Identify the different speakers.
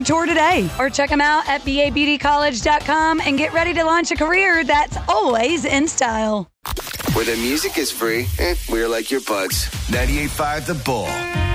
Speaker 1: Tour today or check them out at babeautycollege.com and get ready to launch a career that's always in style.
Speaker 2: Where the music is free, we're like your buds.
Speaker 3: 98.5 The Bull.